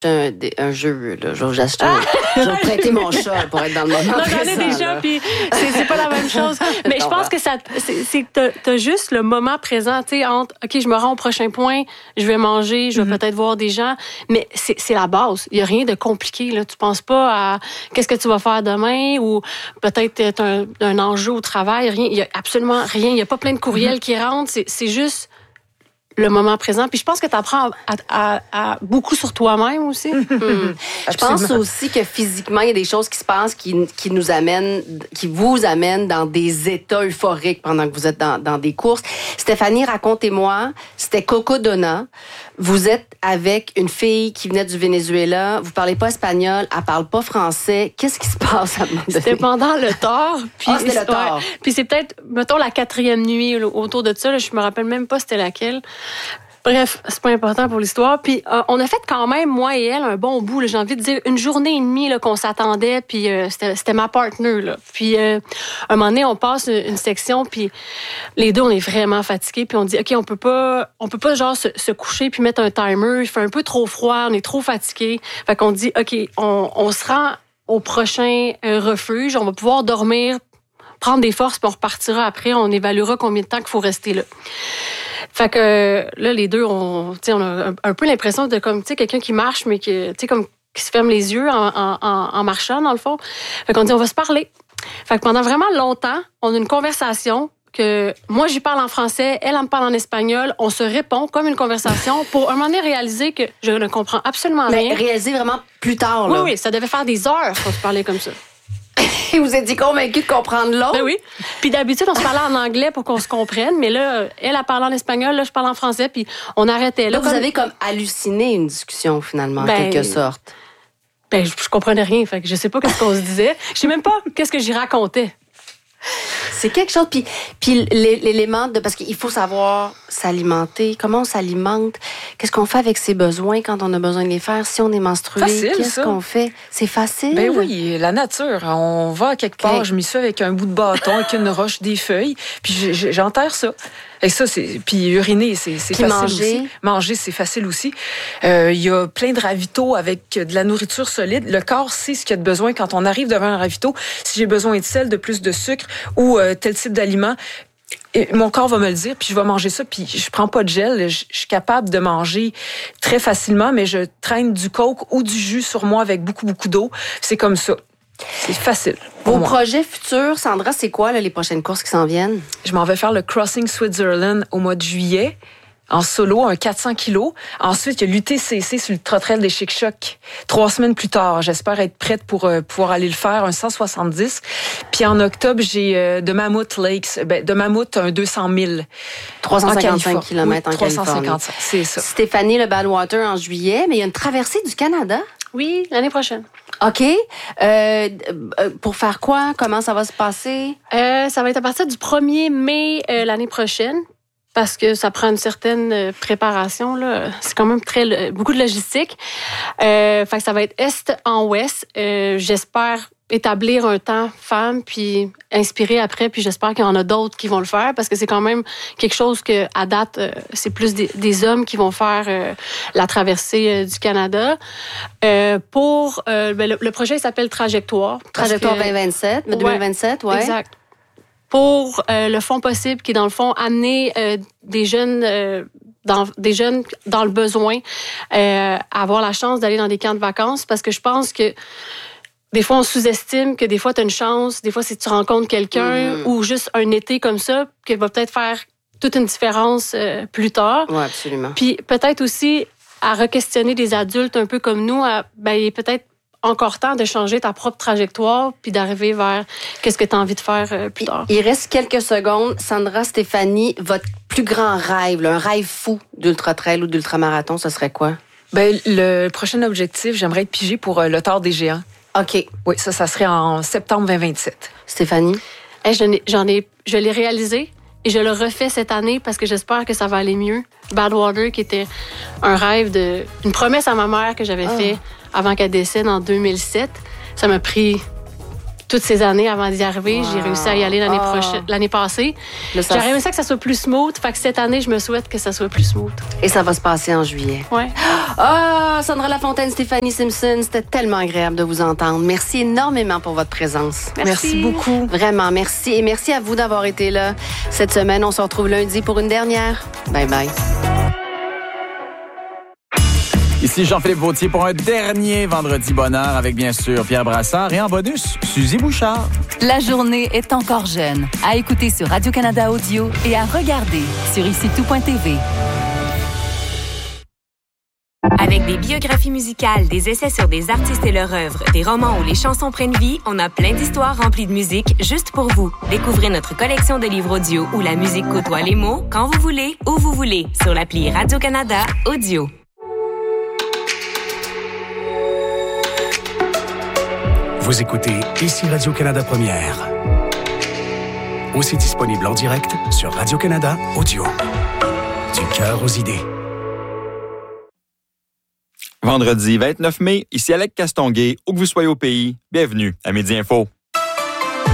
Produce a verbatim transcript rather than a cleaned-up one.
Un, un jeu, là. Je vais acheter. Je vais prêter mon chat pour être dans le moment non, présent. J'en ai déjà, puis c'est, c'est pas la même chose. Mais je pense que ça, c'est, c'est que t'as, t'as juste le moment présent, tu sais, entre, OK, je me rends au prochain point, je vais manger, je vais mm-hmm. peut-être voir des gens, mais c'est, c'est la base. Il y a rien de compliqué, là. Tu penses pas à qu'est-ce que tu vas faire demain ou peut-être un, un enjeu au travail. Rien. Il y a absolument rien. Il y a pas plein de courriels mm-hmm. qui rentrent. C'est, c'est juste le moment présent. Puis je pense que tu apprends à, à, à beaucoup sur toi-même aussi. Mmh. Je pense aussi que physiquement, il y a des choses qui se passent qui, qui nous amènent, qui vous amènent dans des états euphoriques pendant que vous êtes dans, dans des courses. Stéphanie, racontez-moi, c'était Coco Donna. Vous êtes avec une fille qui venait du Venezuela. Vous parlez pas espagnol, elle parle pas français. Qu'est-ce qui se passe à un moment donné? C'était pendant le tort. Puis, ah, c'était le tort. Ouais, puis c'est peut-être, mettons, la quatrième nuit là, autour de ça. Là, je me rappelle même pas c'était laquelle. Bref, c'est pas important pour l'histoire. Puis euh, on a fait quand même, moi et elle, un bon bout. Là, j'ai envie de dire une journée et demie là, qu'on s'attendait. Puis euh, c'était, c'était ma partner. Là. Puis euh, un moment donné, on passe une, une section. Puis les deux, on est vraiment fatigués. Puis on dit, OK, on peut pas, on peut pas genre se, se coucher puis mettre un timer. Il fait un peu trop froid. On est trop fatigués. Fait qu'on dit, OK, on, on se rend au prochain euh, refuge. On va pouvoir dormir, prendre des forces, puis on repartira après. On évaluera combien de temps qu'il faut rester là. Fait que là, les deux, on, on a un, un peu l'impression de comme, tu sais, quelqu'un qui marche, mais qui, tu sais, comme, qui se ferme les yeux en, en, en marchant, dans le fond. Fait qu'on dit, on va se parler. Fait que pendant vraiment longtemps, on a une conversation que moi, j'y parle en français, elle, elle me parle en espagnol. On se répond comme une conversation pour un moment donné réaliser que je ne comprends absolument rien. Mais réaliser vraiment plus tard, là. Oui, oui, ça devait faire des heures qu'on se parlait comme ça. Et vous êtes dit convaincu de comprendre l'autre? Ben oui. Puis d'habitude, on se parlait en anglais pour qu'on se comprenne, mais là, elle, elle parle en espagnol, là, je parle en français, puis on arrêtait là. Là, vous comme... avez comme halluciné une discussion, finalement, ben, en quelque sorte. Ben, je, je comprenais rien, fait que je sais pas qu'est-ce qu'on se disait. Je sais même pas qu'est-ce que j'y racontais. C'est quelque chose. Puis, puis l'élément de... Parce qu'il faut savoir s'alimenter. Comment on s'alimente? Qu'est-ce qu'on fait avec ses besoins quand on a besoin de les faire? Si on est menstrué, facile, qu'est-ce ça. qu'on fait? C'est facile? Ben oui, la nature. On va à quelque part, okay. je m'y suis avec un bout de bâton, avec une roche, des feuilles, puis j'enterre ça. Et ça, c'est... Puis uriner, c'est, c'est puis facile manger. aussi. Manger, c'est facile aussi. Il euh, y a plein de ravitaux avec de la nourriture solide. Le corps sait ce qu'il y a de besoin quand on arrive devant un ravito. Si j'ai besoin de sel, de plus de sucre ou euh, tel type d'aliment, et mon corps va me le dire, puis je vais manger ça, puis je prends pas de gel. Je, je suis capable de manger très facilement, mais je traîne du coke ou du jus sur moi avec beaucoup, beaucoup d'eau. C'est comme ça. C'est facile. Vos projets futurs, Sandra, c'est quoi là, les prochaines courses qui s'en viennent? Je m'en vais faire le Crossing Switzerland au mois de juillet, en solo, un quatre cents kilos. Ensuite, il y a l'U T C C sur le Trottrail des Chic-Chocs, trois semaines plus tard. J'espère être prête pour euh, pouvoir aller le faire, un cent soixante-dix. Puis en octobre, j'ai euh, de Mammoth Lakes, ben, de Mammoth, un deux cents mille. trois cent cinquante-cinq kilomètres oui, en Californie. trois cent cinquante-cinq, c'est ça. Stéphanie, le Badwater en juillet, mais il y a une traversée du Canada. Oui, l'année prochaine. OK. Euh, pour faire quoi? Comment ça va se passer? Euh, ça va être à partir du premier mai euh, l'année prochaine, parce que ça prend une certaine préparation. Là. C'est quand même très beaucoup de logistique. Euh, fait que ça va être est en ouest. Euh, j'espère établir un temps femme, puis inspirer après, puis j'espère qu'il y en a d'autres qui vont le faire, parce que c'est quand même quelque chose que, à date, euh, c'est plus des, des hommes qui vont faire euh, la traversée euh, du Canada. Euh, pour euh, ben, le, le projet il s'appelle Trajectoire. Trajectoire vingt vingt-sept, deux mille vingt-sept, ouais. Exact. Pour euh, le Fonds possible, qui est dans le fond amener euh, des jeunes euh, dans des jeunes dans le besoin euh, à avoir la chance d'aller dans des camps de vacances, parce que je pense que des fois, on sous-estime que des fois, tu as une chance. Des fois, si tu rencontres quelqu'un mmh. ou juste un été comme ça, qui va peut-être faire toute une différence euh, plus tard. Oui, absolument. Puis peut-être aussi à re-questionner des adultes un peu comme nous. À, ben, il est peut-être encore temps de changer ta propre trajectoire puis d'arriver vers qu'est-ce que tu as envie de faire euh, plus tard. Il reste quelques secondes. Sandra, Stéphanie, votre plus grand rêve, là, un rêve fou d'ultra-trail ou d'ultramarathon, ce serait quoi? Ben, le prochain objectif, j'aimerais être pigée pour euh, le Tour des Géants. OK. Oui, ça, ça serait en septembre vingt vingt-sept. Stéphanie? Hey, j'en ai, j'en ai, je l'ai réalisé et je le refais cette année parce que j'espère que ça va aller mieux. Badwater, qui était un rêve de... une promesse à ma mère que j'avais oh. fait avant qu'elle décède en deux mille sept. Ça m'a pris toutes ces années avant d'y arriver. Wow. J'ai réussi à y aller l'année Oh. prochaine, l'année passée. Là, ça- J'aurais aimé ça que ça soit plus smooth. Fait que cette année, je me souhaite que ça soit plus smooth. Et ça va se passer en juillet. Ouais. Ah, Sandra Lafontaine, Stéphanie Simpson, c'était tellement agréable de vous entendre. Merci énormément pour votre présence. Merci beaucoup. Vraiment, merci. Et merci à vous d'avoir été là cette semaine. On se retrouve lundi pour une dernière. Bye bye. Ici Jean-Philippe Vautier pour un dernier Vendredi Bonheur avec bien sûr Pierre Brassard et en bonus, Suzy Bouchard. La journée est encore jeune. À écouter sur Radio-Canada Audio et à regarder sur ici tout point t v. Avec des biographies musicales, des essais sur des artistes et leur œuvre, des romans où les chansons prennent vie, on a plein d'histoires remplies de musique juste pour vous. Découvrez notre collection de livres audio où la musique côtoie les mots quand vous voulez, où vous voulez, sur l'appli Radio-Canada Audio. Vous écoutez ici Radio-Canada Première. Aussi disponible en direct sur Radio-Canada Audio. Du cœur aux idées. Vendredi vingt-neuf mai, ici Alec Castonguay, où que vous soyez au pays, bienvenue à Midi Info.